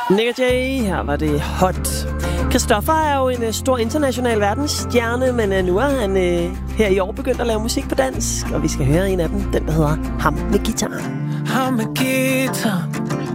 Nick Jay, her var det hot. Christoffer er jo en stor international verdensstjerne, men nu er han her i år begyndt at lave musik på dansk, og vi skal høre en af dem, den der hedder Ham med guitaren. Ham med guitar,